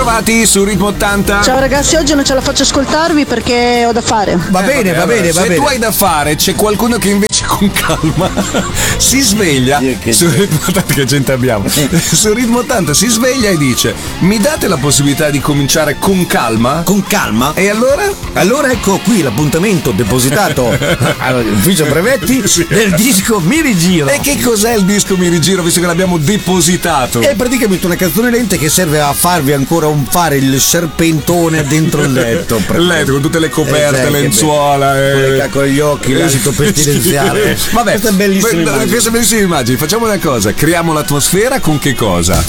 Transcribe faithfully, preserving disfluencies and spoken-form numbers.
Trovati su Ritmo ottanta. Ciao ragazzi, oggi non ce la faccio ascoltarvi perché ho da fare. Va Eh, bene, vabbè, va allora, bene, va se bene. tu hai da fare, c'è qualcuno che invece con calma si sveglia Che su Ritmo ottanta, che gente abbiamo. Su Ritmo ottanta si sveglia e dice: mi date la possibilità di cominciare con calma? Con calma. E allora? Allora ecco qui l'appuntamento depositato all'ufficio brevetti Sì. del disco Mi Rigiro. E che cos'è il disco Mi Rigiro, visto che l'abbiamo depositato? È praticamente una canzone lenta che serve a farvi ancora un fare il serpentone dentro il letto. Il letto con tutte le coperte, Eh, sai, che lenzuola, bello. eh. Con le- con gli occhi, l'alito pestilenziale. Vabbè, questa è bellissima que- immagine. questa è bellissima immagine. Facciamo una cosa, creiamo l'atmosfera con che cosa?